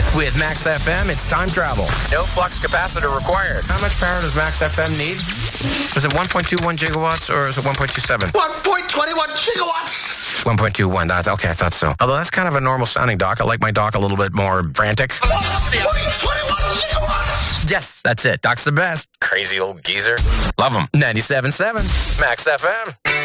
With Max FM, it's time travel. No flux capacitor required. How much power does Max FM need? Is it 1.21 gigawatts or is it 1.27? 1.21 gigawatts! 1.21. That's okay, I thought so. Although that's kind of a normal sounding dock. I like my dock a little bit more frantic. 1.21 gigawatts! Yes, that's it. Doc's the best. Crazy old geezer. Love him. 97.7 Max FM.